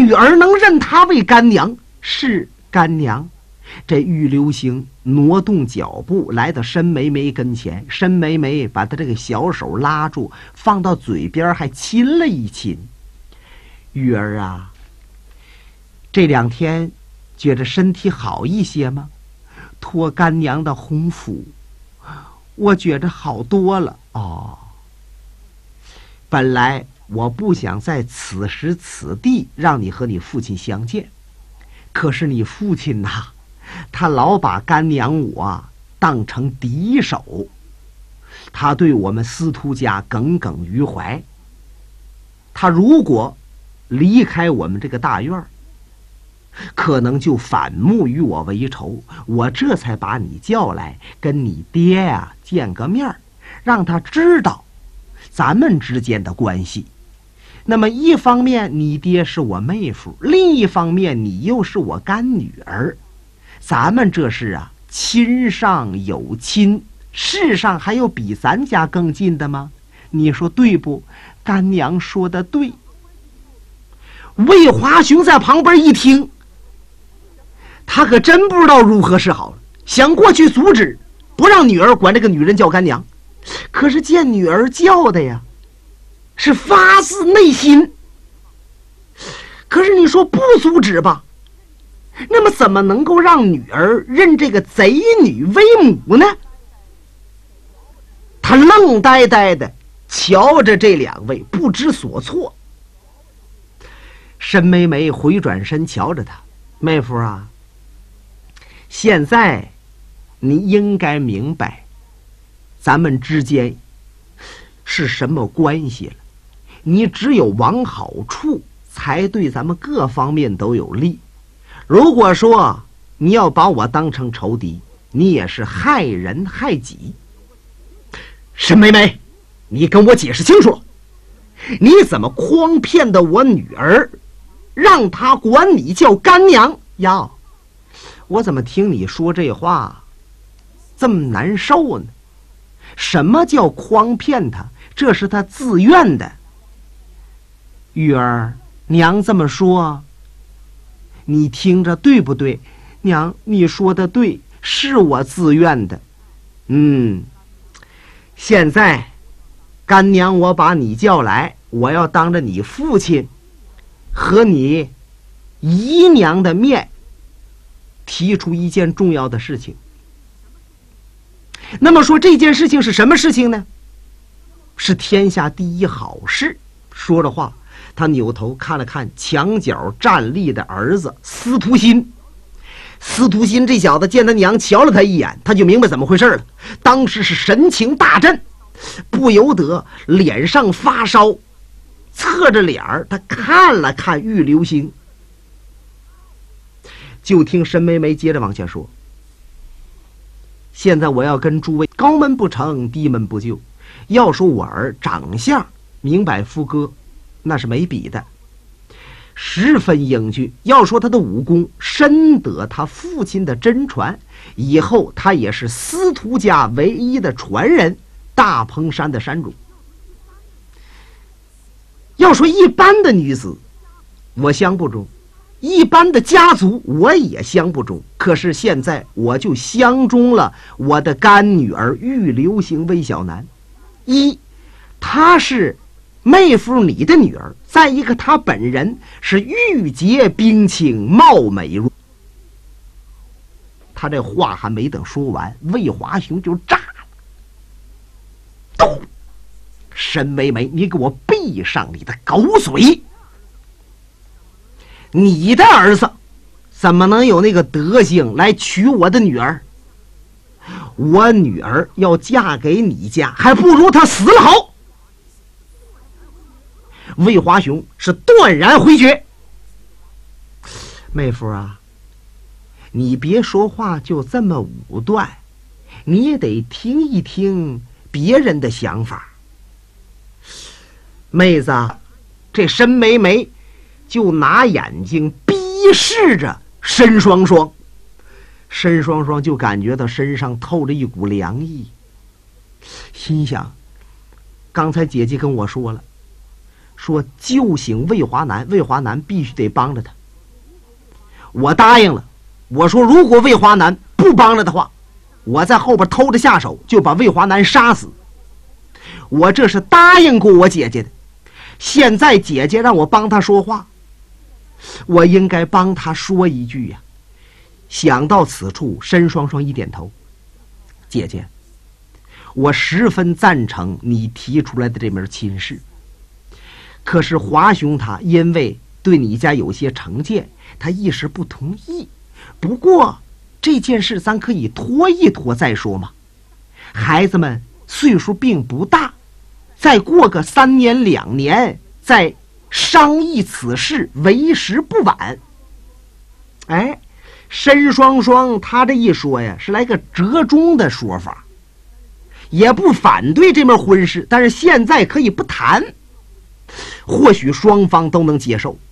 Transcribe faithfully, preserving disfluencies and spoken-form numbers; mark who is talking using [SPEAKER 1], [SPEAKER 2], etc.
[SPEAKER 1] 女儿能认她为干娘，是干娘。这玉流星挪动脚步来到申梅梅跟前，申梅梅把她这个小手拉住，放到嘴边还亲了一亲。玉儿啊，这两天觉着身体好一些吗？托干娘的洪福，我觉着好多了。哦，本来我不想在此时此地让你和你父亲相见，可是你父亲呐、啊，他老把干娘我当成敌手，他对我们司徒家耿耿于怀。他如果离开我们这个大院，可能就反目与我为仇。我这才把你叫来，跟你爹啊见个面，让他知道咱们之间的关系。那么一方面你爹是我妹夫，另一方面你又是我干女儿，咱们这是啊亲上有亲，世上还有比咱家更近的吗？你说对不？干娘说的对。魏华雄在旁边一听，他可真不知道如何是好了，想过去阻止，不让女儿管这个女人叫干娘。可是见女儿叫的呀是发自内心，可是你说不阻止吧，那么怎么能够让女儿认这个贼女为母呢？他愣呆呆的瞧着这两位，不知所措。申梅梅回转身瞧着他，妹夫啊，现在你应该明白咱们之间是什么关系了。你只有往好处，才对咱们各方面都有利。如果说你要把我当成仇敌，你也是害人害己。申梅梅，你跟我解释清楚，你怎么诓骗的我女儿，让她管你叫干娘呀？我怎么听你说这话这么难受呢？什么叫诓骗她？这是她自愿的。玉儿，娘这么说你听着对不对？娘，你说的对，是我自愿的。嗯，现在干娘我把你叫来，我要当着你父亲和你姨娘的面提出一件重要的事情。那么说这件事情是什么事情呢？是天下第一好事。说着话，他扭头看了看墙角站立的儿子司徒新。司徒新这小子见他娘瞧了他一眼，他就明白怎么回事了。当时是神情大振，不由得脸上发烧，侧着脸儿他看了看玉流星。就听申梅梅接着往下说，现在我要跟诸位高门不成低门不就，要说我儿长相明摆夫歌，那是没比的，十分英俊。要说他的武功深得他父亲的真传，以后他也是司徒家唯一的传人，大蓬山的山主。要说一般的女子我相不中，一般的家族我也相不中，可是现在我就相中了我的干女儿玉流星魏小楠。一，她是妹夫你的女儿；再一个，她本人是玉洁冰清，貌美如。他这话还没等说完，魏华雄就炸了。咚！申梅梅，你给我闭上你的狗嘴！你的儿子怎么能有那个德行来娶我的女儿？我女儿要嫁给你家，还不如她死了好。魏华雄是断然回绝。妹夫啊，你别说话就这么武断，你也得听一听别人的想法。妹子，这申梅梅就拿眼睛逼视着申双双，申双双就感觉到身上透着一股凉意，心想刚才姐姐跟我说了， 说救醒魏华南，魏华南必须得帮着他。我答应了，我说如果魏华南不帮着的话，我在后边偷着下手，就把魏华南杀死。我这是答应过我姐姐的，现在姐姐让我帮她说话，我应该帮她说一句呀。想到此处，申双双一点头，姐姐，我十分赞成你提出来的这门亲事。可是华兄他因为对你家有些成见，他一时不同意。不过这件事咱可以拖一拖再说嘛。孩子们岁数并不大，再过个三年两年再商议此事，为时不晚。哎，申双双他这一说呀，是来个折中的说法，也不反对这门婚事，但是现在可以不谈，或许双方都能接受。